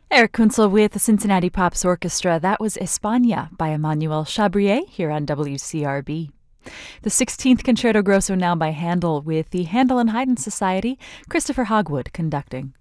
Eric Kunzel with the Cincinnati Pops Orchestra. That was España by Emmanuel Chabrier here on WCRB. The 16th Concerto Grosso now by Handel with the Handel and Haydn Society, Christopher Hogwood conducting.